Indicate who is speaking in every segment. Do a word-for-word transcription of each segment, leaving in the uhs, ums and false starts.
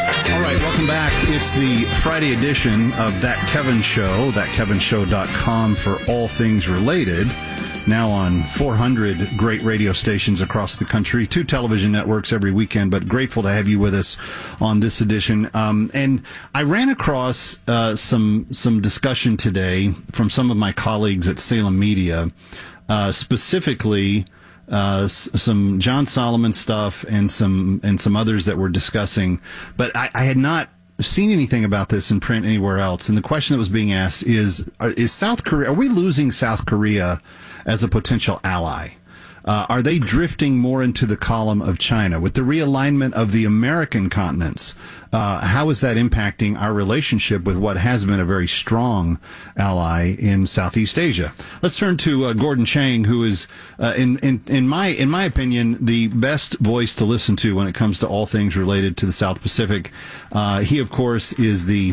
Speaker 1: All right, welcome back. It's the Friday edition of That Kevin Show, that kevin show dot com for all things related. Now on four hundred great radio stations across the country, two television networks every weekend, but grateful to have you with us on this edition. Um, and I ran across uh, some some discussion today from some of my colleagues at Salem Media, uh, specifically uh, s- some John Solomon stuff and some and some others that we're discussing. But I, I had not seen anything about this in print anywhere else. And the question that was being asked is, is South Korea, are we losing South Korea as a potential ally? Uh, are they drifting more into the column of China? With the realignment of the American continents, uh, how is that impacting our relationship with what has been a very strong ally in Southeast Asia? Let's turn to uh, Gordon Chang, who is, uh, in, in, in my in my opinion, the best voice to listen to when it comes to all things related to the South Pacific. Uh, he, of course, is the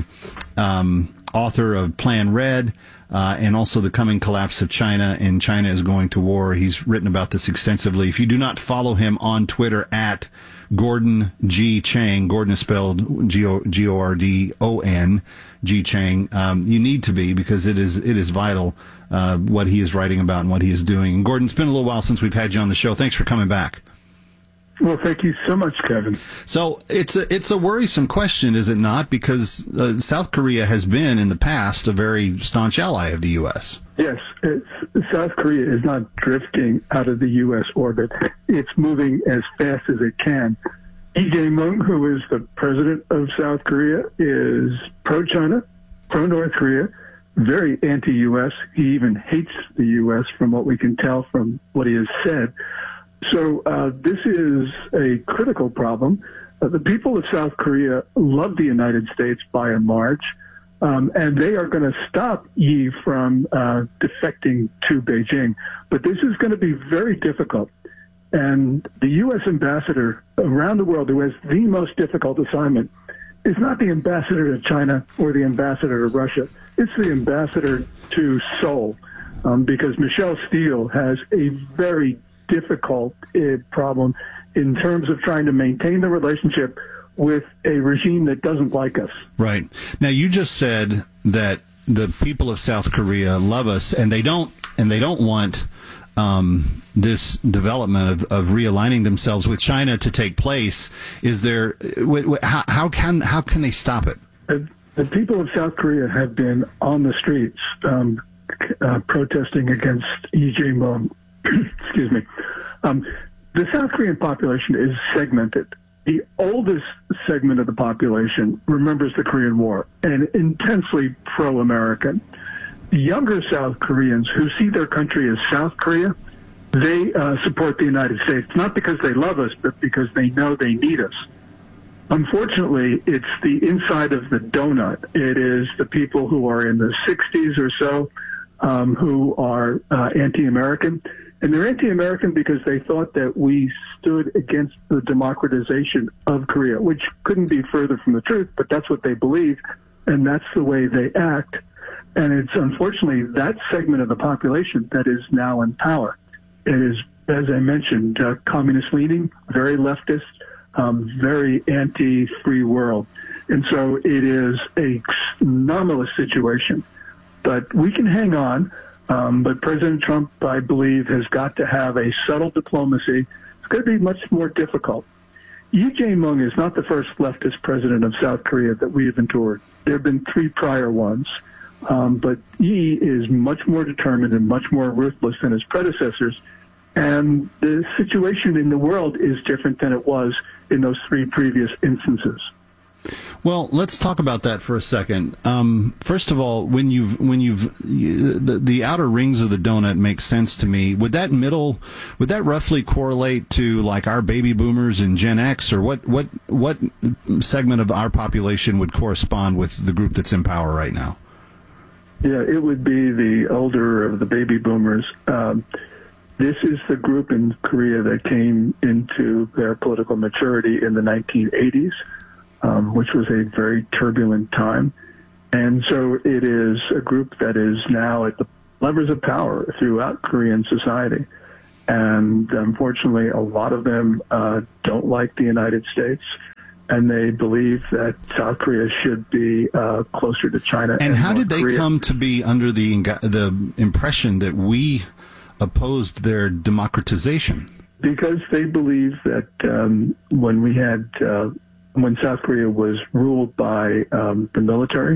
Speaker 1: um, author of Plan Red, Uh, and also the coming collapse of China, and China is going to war. He's written about this extensively. If you do not follow him on Twitter at Gordon G. Chang, Gordon is spelled G O R D O N, G. Chang, um, you need to be, because it is it is vital uh, what he is writing about and what he is doing. And Gordon, it's been a little while since we've had you on the show. Thanks for coming back.
Speaker 2: Well, thank you so much, Kevin.
Speaker 1: So it's a, it's a worrisome question, is it not? Because uh, South Korea has been, in the past, a very staunch ally of the U S.
Speaker 2: Yes, it's, South Korea is not drifting out of the U S orbit. It's moving as fast as it can. Lee Jae-myung, who is the president of South Korea, is pro-China, pro-North Korea, very anti-U S. He even hates the U S from what we can tell from what he has said. So uh, this is a critical problem. Uh, the people of South Korea love the United States by and large, um, and they are going to stop Yi from uh, defecting to Beijing. But this is going to be very difficult. And the U S ambassador around the world, who has the most difficult assignment, is not the ambassador to China or the ambassador to Russia. It's the ambassador to Seoul, um, because Michelle Steele has a very difficult uh, problem in terms of trying to maintain the relationship with a regime that doesn't like us.
Speaker 1: Right. Now, you just said that the people of South Korea love us, and they don't, and they don't want um, this development of, of realigning themselves with China to take place. Is there? W- w- how, how can how can they stop it?
Speaker 2: The, the people of South Korea have been on the streets um, uh, protesting against Lee Jae-myung. Excuse me. Um, the South Korean population is segmented. The oldest segment of the population remembers the Korean War and intensely pro-American. The younger South Koreans who see their country as South Korea, they uh, support the United States, not because they love us, but because they know they need us. Unfortunately, it's the inside of the donut. It is the people who are in the sixties or so um, who are uh, anti-American. And they're anti-American because they thought that we stood against the democratization of Korea, which couldn't be further from the truth, but that's what they believe, and that's the way they act. And it's unfortunately that segment of the population that is now in power. It is, as I mentioned, uh, communist-leaning, very leftist, um, very anti-free world. And so it is a anomalous situation. But we can hang on. Um, but President Trump, I believe, has got to have a subtle diplomacy. It's going to be much more difficult. Lee Jae-myung is not the first leftist president of South Korea that we have endured. There have been three prior ones. Um, but Yi is much more determined and much more ruthless than his predecessors. And the situation in the world is different than it was in those three previous instances.
Speaker 1: Well, let's talk about that for a second. Um, first of all, when you've when you've you, the the outer rings of the donut makes sense to me. Would that middle would that roughly correlate to like our baby boomers and Gen X, or what what what segment of our population would correspond with the group that's in power right now?
Speaker 2: Yeah, it would be the older of the baby boomers. Um, this is the group in Korea that came into their political maturity in the nineteen eighties. Um, which was a very turbulent time. And so it is a group that is now at the levers of power throughout Korean society. And unfortunately, a lot of them uh, don't like the United States. and they believe that South Korea should be uh, closer to China.
Speaker 1: And, and how
Speaker 2: North
Speaker 1: did they
Speaker 2: Korea.
Speaker 1: come to be under the the impression that we opposed their democratization?
Speaker 2: Because they believe that um, when we had uh, when South Korea was ruled by um, the military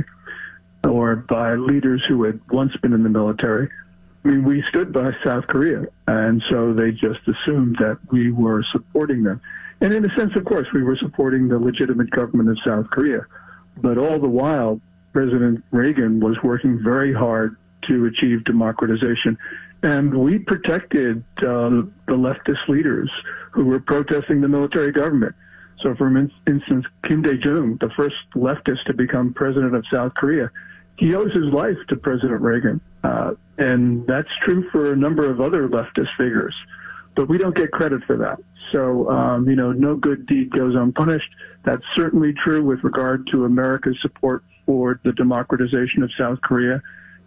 Speaker 2: or by leaders who had once been in the military, I mean, we stood by South Korea, and so they just assumed that we were supporting them. And in a sense, of course, we were supporting the legitimate government of South Korea. But all the while, President Reagan was working very hard to achieve democratization. And we protected uh, the leftist leaders who were protesting the military government. So, for instance, Kim Dae-jung, the first leftist to become president of South Korea, he owes his life to President Reagan. Uh, and that's true for a number of other leftist figures. But we don't get credit for that. So, um, you know, no good deed goes unpunished. That's certainly true with regard to America's support for the democratization of South Korea.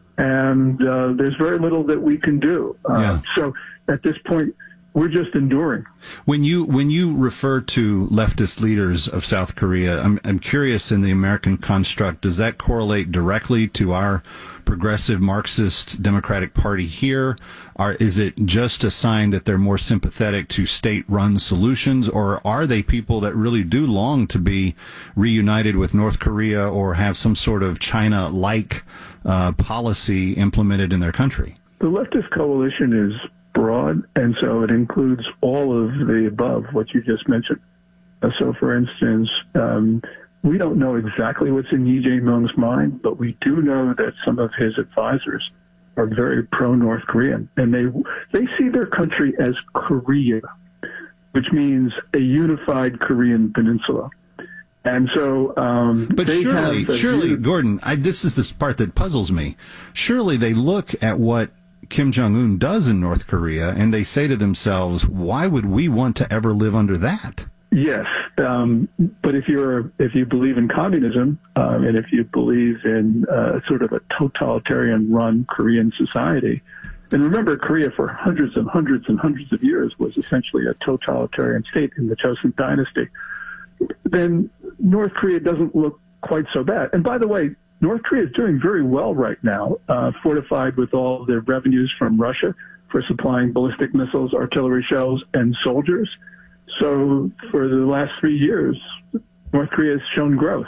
Speaker 2: And uh, there's very little that we can do. Uh,
Speaker 1: yeah.
Speaker 2: So at this point, we're just enduring.
Speaker 1: When you when you refer to leftist leaders of South Korea, I'm I'm curious, in the American construct, does that correlate directly to our progressive Marxist Democratic Party here? Or is it just a sign that they're more sympathetic to state-run solutions, or are they people that really do long to be reunited with North Korea or have some sort of China-like uh, policy implemented in their country?
Speaker 2: The leftist coalition is broad, and so it includes all of the above, what you just mentioned. Uh, so, for instance, um, we don't know exactly what's in Lee Jae-myung's mind, but we do know that some of his advisors are very pro-North Korean, and they they see their country as Korea, which means a unified Korean peninsula. And so, um,
Speaker 1: but
Speaker 2: they
Speaker 1: surely,
Speaker 2: have
Speaker 1: surely,
Speaker 2: view-
Speaker 1: Gordon, I, this is the part that puzzles me. Surely they look at what Kim Jong-un does in North Korea, and they say to themselves, why would we want to ever live under that?
Speaker 2: Yes, um, but if you're if you believe in communism um, and if you believe in uh, sort of a totalitarian-run Korean society, and remember, Korea for hundreds and hundreds and hundreds of years was essentially a totalitarian state in the Joseon dynasty, then North Korea doesn't look quite so bad. And by the way, North Korea is doing very well right now, uh, fortified with all their revenues from Russia for supplying ballistic missiles, artillery shells, and soldiers. So for the last three years, North Korea has shown growth.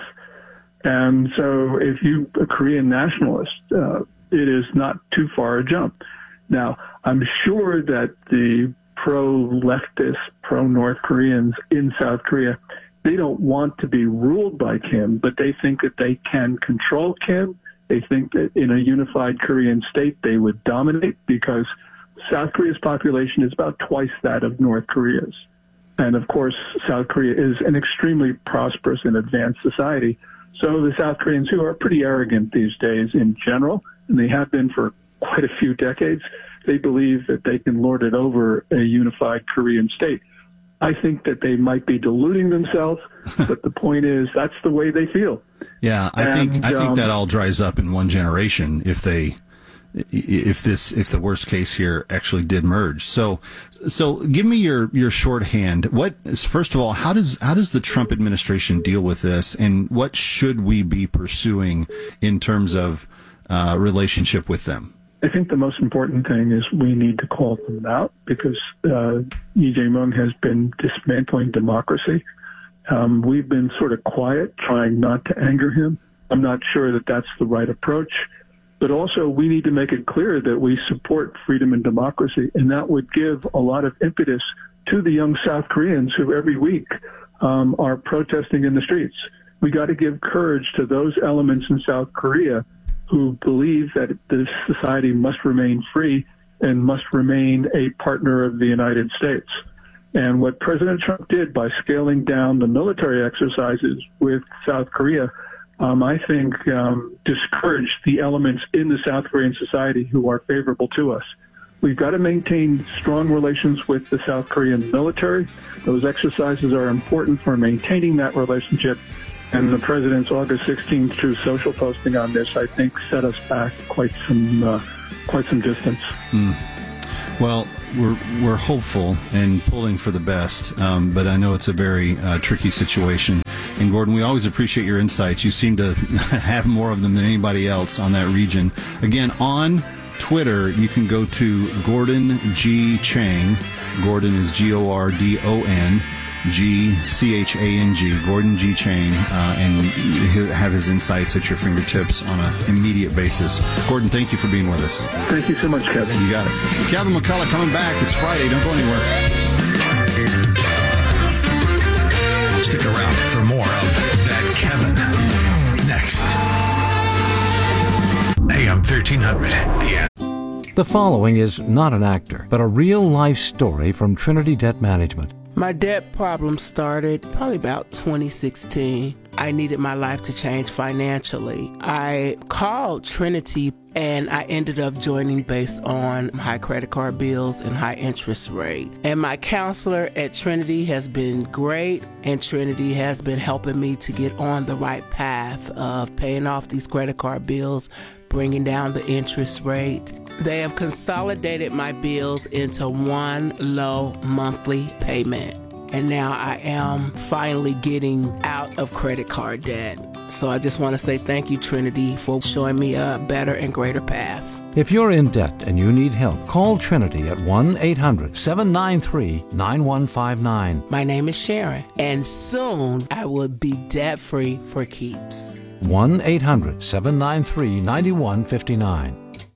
Speaker 2: And so if you're a Korean nationalist, uh, it is not too far a jump. Now, I'm sure that the pro-leftist, pro-North Koreans in South Korea, they don't want to be ruled by Kim, but they think that they can control Kim. They think that in a unified Korean state, they would dominate because South Korea's population is about twice that of North Korea's. And of course, South Korea is an extremely prosperous and advanced society. So the South Koreans, who are pretty arrogant these days in general, and they have been for quite a few decades, they believe that they can lord it over a unified Korean state. I think that they might be deluding themselves, but the point is that's the way they feel.
Speaker 1: Yeah, I
Speaker 2: and,
Speaker 1: think I think
Speaker 2: um,
Speaker 1: that all dries up in one generation if they if this if the worst case here actually did merge. So so give me your your shorthand. What is, first of all, how does how does the Trump administration deal with this, and what should we be pursuing in terms of uh, relationship with them?
Speaker 2: I think the most important thing is we need to call them out because uh, Lee Jae-myung has been dismantling democracy. Um, we've been sort of quiet, trying not to anger him. I'm not sure that that's the right approach. But also, we need to make it clear that we support freedom and democracy, and that would give a lot of impetus to the young South Koreans who every week um, are protesting in the streets. We got to give courage to those elements in South Korea who believe that this society must remain free and must remain a partner of the United States. And what President Trump did by scaling down the military exercises with South Korea, um, I think, um, discouraged the elements in the South Korean society who are favorable to us. We've got to maintain strong relations with the South Korean military. Those exercises are important for maintaining that relationship. And the president's August sixteenth true social posting on this, I think, set us back quite some uh, quite some distance.
Speaker 1: Mm. Well, we're we're hopeful and pulling for the best, um, but I know it's a very uh, tricky situation. And Gordon, we always appreciate your insights. You seem to have more of them than anybody else on that region. Again, on Twitter, you can go to Gordon G. Chang. Gordon is G O R D O N. G C H A N G, Gordon G. Chang, uh, and he'll have his insights at your fingertips on an immediate basis. Gordon, thank you for being with us.
Speaker 2: Thank you so much, Kevin.
Speaker 1: You got it. Kevin McCullough coming back. It's Friday. Don't go anywhere.
Speaker 3: Stick around for more of That Kevin. Next. A M thirteen hundred. Yeah.
Speaker 4: The following is not an actor, but a real-life story from Trinity Debt Management.
Speaker 5: My debt problem started probably about twenty sixteen. I needed my life to change financially. I called Trinity and I ended up joining based on high credit card bills and high interest rate. And my counselor at Trinity has been great, and Trinity has been helping me to get on the right path of paying off these credit card bills, bringing down the interest rate. They have consolidated my bills into one low monthly payment. And now I am finally getting out of credit card debt. So I just want to say thank you, Trinity, for showing me a better and greater path.
Speaker 4: If you're in debt and you need help, call Trinity at one eight hundred seven nine three nine one five nine.
Speaker 5: My name is Sharon, and soon I will be debt-free for keeps.
Speaker 4: one eight hundred seven nine three nine one five nine.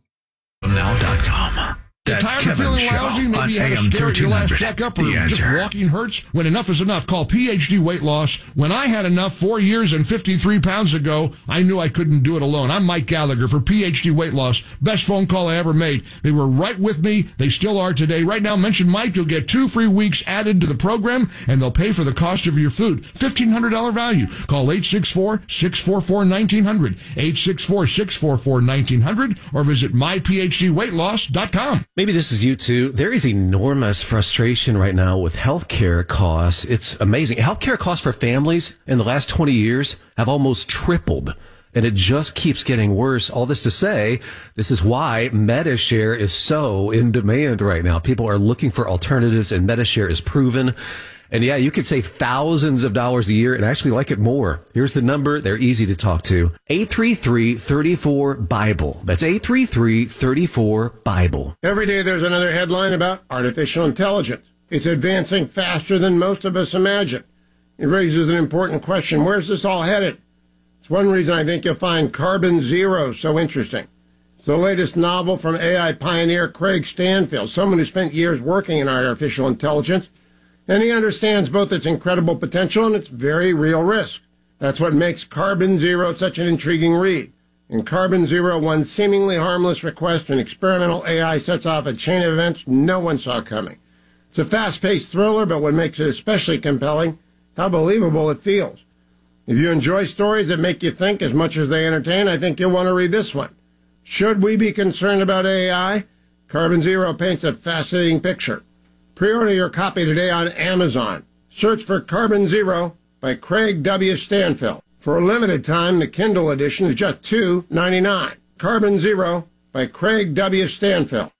Speaker 3: Now dot com. That
Speaker 6: Tired of
Speaker 3: Kevin
Speaker 6: feeling
Speaker 3: Show
Speaker 6: lousy? Maybe
Speaker 3: on
Speaker 6: you had
Speaker 3: A
Speaker 6: a
Speaker 3: M
Speaker 6: scare at your last
Speaker 3: thirteen hundred.
Speaker 6: checkup, or
Speaker 3: The
Speaker 6: just
Speaker 3: Answer.
Speaker 6: walking hurts? When enough is enough, call P H D Weight Loss. When I had enough four years and fifty-three pounds ago, I knew I couldn't do it alone. I'm Mike Gallagher for P H D Weight Loss. Best phone call I ever made. They were right with me. They still are today. Right now, mention Mike. You'll get two free weeks added to the program, and they'll pay for the cost of your food. fifteen hundred dollars value. Call eight six four, six four four, one nine zero zero, eight six four, six four four, one nine zero zero, or visit my p h d weight loss dot com.
Speaker 7: Maybe this is you too. There is enormous frustration right now with healthcare costs. It's amazing. Healthcare costs for families in the last twenty years have almost tripled, and it just keeps getting worse. All this to say, this is why Medi-Share is so in demand right now. People are looking for alternatives, and Medi-Share is proven. And yeah, you could save thousands of dollars a year and actually like it more. Here's the number. They're easy to talk to. eight three three, three four, BIBLE. That's eight three three, three four, BIBLE.
Speaker 8: Every day there's another headline about artificial intelligence. It's advancing faster than most of us imagine. It raises an important question. Where's this all headed? It's one reason I think you'll find Carbon Zero so interesting. It's the latest novel from A I pioneer Craig Stanfield, someone who spent years working in artificial intelligence. And he understands both its incredible potential and its very real risk. That's what makes Carbon Zero such an intriguing read. In Carbon Zero, one seemingly harmless request, an experimental A I sets off a chain of events no one saw coming. It's a fast-paced thriller, but what makes it especially compelling, how believable it feels. If you enjoy stories that make you think as much as they entertain, I think you'll want to read this one. Should we be concerned about A I? Carbon Zero paints a fascinating picture. Pre-order your copy today on Amazon. Search for Carbon Zero by Craig W. Stanfield. For a limited time, the Kindle edition is just two dollars and ninety-nine cents. Carbon Zero by Craig W. Stanfield.